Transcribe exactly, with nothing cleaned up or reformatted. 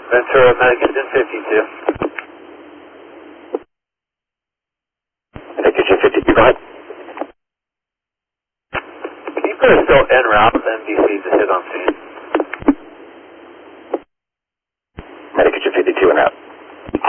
Ventura, Medicagen fifty-two. Medicagen fifty-two, go ahead. Can you put a still en route with N B C just hit on scene?